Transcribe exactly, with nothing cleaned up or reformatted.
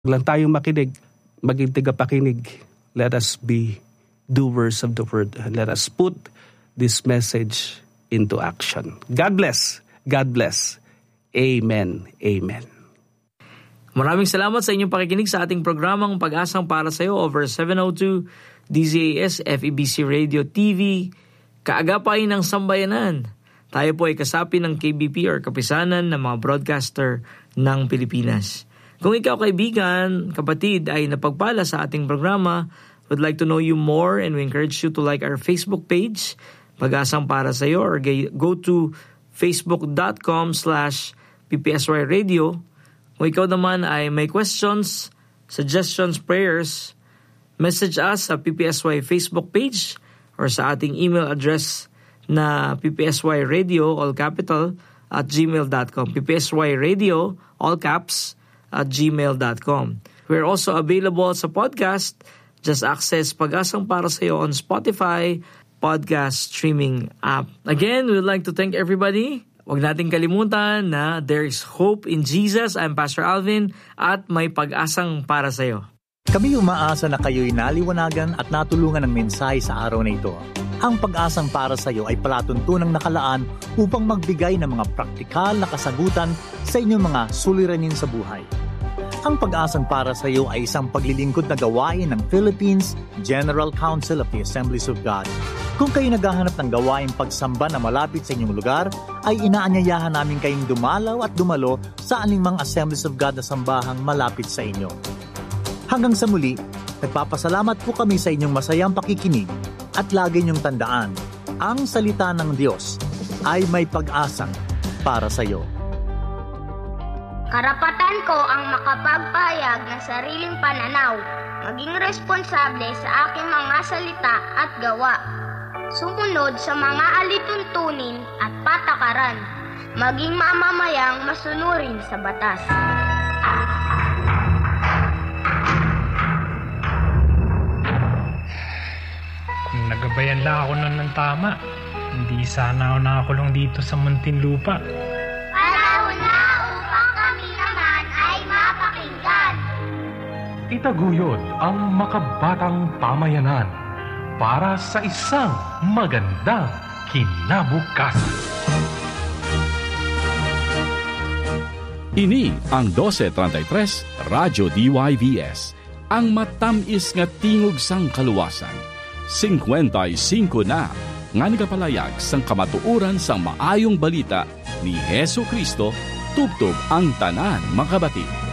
lang tayong makinig, maging tigapakinig. Let us be doers of the word. Let us put this message into action. God bless. God bless. Amen. Amen. Maraming salamat sa inyong pakikinig sa ating programang Pag-asang para sa iyo over seven oh two D Z A S F E B C Radio T V, kaagapay ng sambayanan. Tayo po ay kasapi ng K B P or Kapisanan ng mga broadcaster ng Pilipinas. Kung ikaw kaibigan, kapatid ay napagpala sa ating programa, would like to know you more and we encourage you to like our Facebook page, Pag-asang para sa iyo, or go to facebook.com slash ppsy radio. Kung ikaw naman ay may questions, suggestions, prayers, message us sa P P S Y Facebook page or sa ating email address na ppsyradio, all capital, at gmail dot com. ppsyradio, all caps, at gmail dot com. We're also available sa podcast. Just access Pag-asang para sa iyo on Spotify podcast streaming app. Again, we'd like to thank everybody. Huwag nating kalimutan na there is hope in Jesus. I'm Pastor Alvin at may pag-asang para sa iyo. Kami umaasa na kayo'y naliwanagan at natulungan ng mensahe sa araw na ito. Ang Pag-asang para sa iyo ay palatuntunang nakalaan upang magbigay ng mga praktikal na kasagutan sa inyong mga suliranin sa buhay. Ang Pag-asang para sa iyo ay isang paglilingkod na gawain ng Philippines General Council of the Assemblies of God. Kung kayo naghahanap ng gawain pagsamba na malapit sa inyong lugar, ay inaanyayahan namin kayong dumalaw at dumalo sa anumang Assemblies of God na sambahang malapit sa inyo. Hanggang sa muli, nagpapasalamat po kami sa inyong masayang pakikinig at lagi niyong tandaan, ang salita ng Diyos ay may pag-asang para sa iyo. Karapatan ko ang makapagpahayag ng sariling pananaw, maging responsable sa aking mga salita at gawa, sumunod sa mga alituntunin at patakaran, maging mamamayang masunurin sa batas. Kung nagabayan lang ako nun ng tama, hindi sana ako nakakulong dito sa Muntinlupa. Panahon na upang kami naman ay mapakinggan. Itaguyod ang makabatang pamayanan para sa isang magandang kinabukasan. Ini ang twelve thirty-three Radyo D Y V S, ang matamis nga tingog sang kaluwasan. fifty-five na nga nagapalayag sang kamatuoran sang maayong balita ni Hesu Kristo tubtob ang tanan makabati.